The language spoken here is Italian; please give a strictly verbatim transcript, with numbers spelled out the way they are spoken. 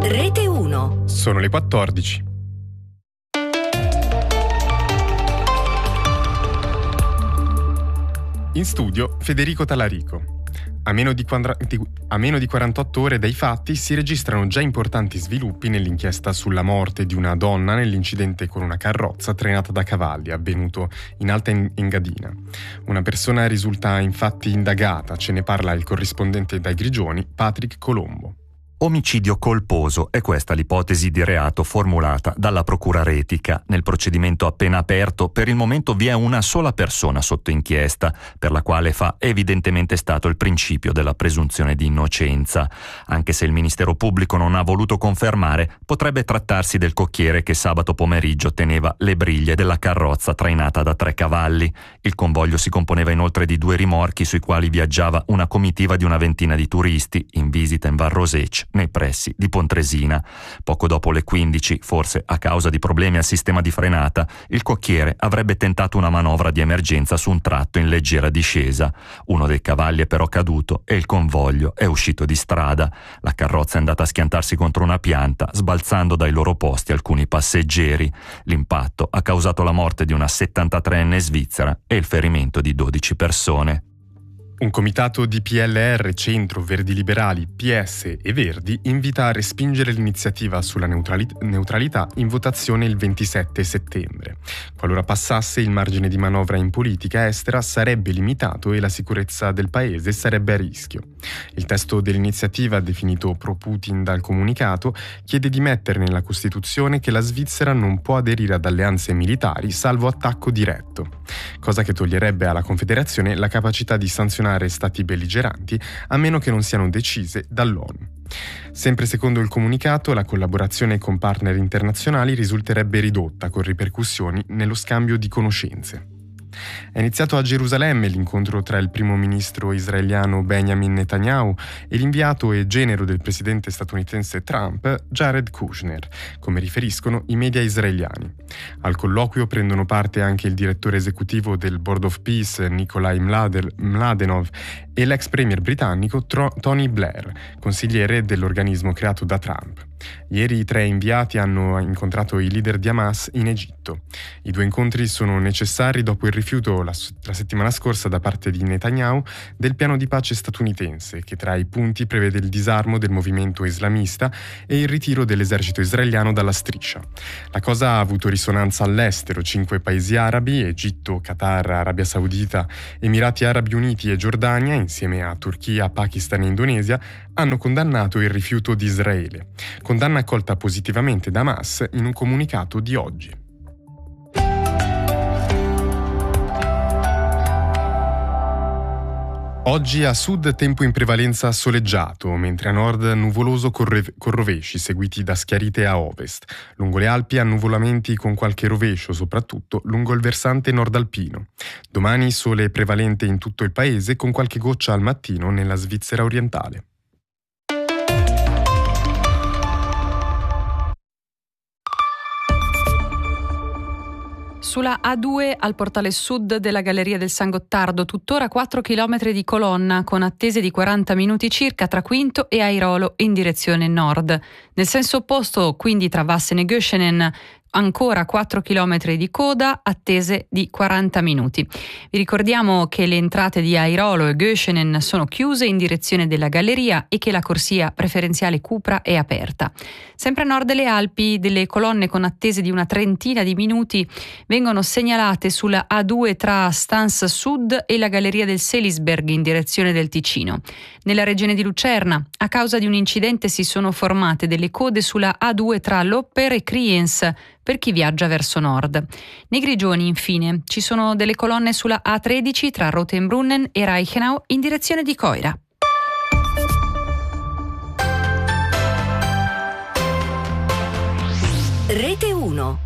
Rete uno. Sono le quattordici. In studio Federico Talarico. A meno, di quadra- a meno di quarantotto ore dai fatti si registrano già importanti sviluppi nell'inchiesta sulla morte di una donna nell'incidente con una carrozza trainata da cavalli avvenuto in Alta Engadina. Una persona risulta infatti indagata, ce ne parla il corrispondente dai Grigioni, Patrick Colombo. Omicidio colposo è questa l'ipotesi di reato formulata dalla Procura Retica. Nel procedimento appena aperto, per il momento vi è una sola persona sotto inchiesta, per la quale fa evidentemente stato il principio della presunzione di innocenza. Anche se il Ministero Pubblico non ha voluto confermare, potrebbe trattarsi del cocchiere che sabato pomeriggio teneva le briglie della carrozza trainata da tre cavalli. Il convoglio si componeva inoltre di due rimorchi sui quali viaggiava una comitiva di una ventina di turisti in visita in Val Rosecce, nei pressi di Pontresina. Poco dopo le quindici, forse a causa di problemi al sistema di frenata, il cocchiere avrebbe tentato una manovra di emergenza su un tratto in leggera discesa. Uno dei cavalli è però caduto e il convoglio è uscito di strada. La carrozza è andata a schiantarsi contro una pianta, sbalzando dai loro posti alcuni passeggeri. L'impatto ha causato la morte di una settantatreenne svizzera e il ferimento di dodici persone. Un comitato di P L R, Centro, Verdi Liberali, P S e Verdi invita a respingere l'iniziativa sulla neutrali- neutralità in votazione il ventisette settembre. Qualora passasse, il margine di manovra in politica estera sarebbe limitato e la sicurezza del paese sarebbe a rischio. Il testo dell'iniziativa, definito pro-Putin dal comunicato, chiede di mettere nella Costituzione che la Svizzera non può aderire ad alleanze militari salvo attacco diretto, cosa che toglierebbe alla Confederazione la capacità di sanzionare stati belligeranti a meno che non siano decise dall'ONU. Sempre secondo il comunicato, la collaborazione con partner internazionali risulterebbe ridotta con ripercussioni nello scambio di conoscenze. È iniziato a Gerusalemme l'incontro tra il primo ministro israeliano Benjamin Netanyahu e l'inviato e genero del presidente statunitense Trump, Jared Kushner, come riferiscono i media israeliani. Al colloquio prendono parte anche il direttore esecutivo del Board of Peace, Nikolai Mladenov, e l'ex premier britannico Tro- Tony Blair, consigliere dell'organismo creato da Trump. Ieri i tre inviati hanno incontrato i leader di Hamas in Egitto. I due incontri sono necessari dopo il rifiuto la, la settimana scorsa da parte di Netanyahu del piano di pace statunitense, che tra i punti prevede il disarmo del movimento islamista e il ritiro dell'esercito israeliano dalla striscia. La cosa ha avuto risonanza all'estero. Cinque paesi arabi, Egitto, Qatar, Arabia Saudita, Emirati Arabi Uniti e Giordania, insieme a Turchia, Pakistan e Indonesia, hanno condannato il rifiuto di Israele. Condanna accolta positivamente da Hamas in un comunicato di oggi. Oggi a sud tempo in prevalenza soleggiato, mentre a nord nuvoloso con rovesci seguiti da schiarite a ovest. Lungo le Alpi annuvolamenti con qualche rovescio, soprattutto lungo il versante nord-alpino. Domani sole prevalente in tutto il paese con qualche goccia al mattino nella Svizzera orientale. Sulla A due al portale sud della Galleria del San Gottardo, tuttora quattro chilometri di colonna con attese di quaranta minuti circa tra Quinto e Airolo in direzione nord. Nel senso opposto, quindi tra Vassen e Göschenen, ancora quattro chilometri di coda, attese di quaranta minuti. Vi ricordiamo che le entrate di Airolo e Göschenen sono chiuse in direzione della galleria e che la corsia preferenziale Cupra è aperta. Sempre a nord delle Alpi, delle colonne con attese di una trentina di minuti vengono segnalate sulla A due tra Stans Sud e la galleria del Selisberg in direzione del Ticino. Nella regione di Lucerna, a causa di un incidente, si sono formate delle code sulla A due tra Lopper e Kriens per chi viaggia verso nord. Nei Grigioni, infine, ci sono delle colonne sulla A tredici tra Rotenbrunnen e Reichenau in direzione di Coira. Rete uno.